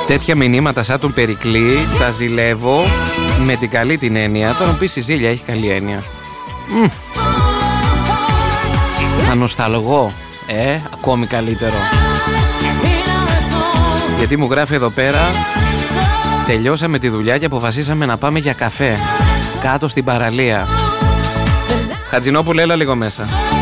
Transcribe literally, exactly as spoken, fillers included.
Τέτοια μηνύματα σαν τον Περικλή τα ζηλεύω με την καλή την έννοια. Τώρα μου πεις η Ζήλια έχει καλή έννοια. Μ. Θα νοσταλγώ. Ε, ακόμη καλύτερο. Γιατί μου γράφει εδώ πέρα: τελειώσαμε τη δουλειά και αποφασίσαμε να πάμε για καφέ κάτω στην παραλία. Χατζηνόπουλε, έλα λίγο μέσα.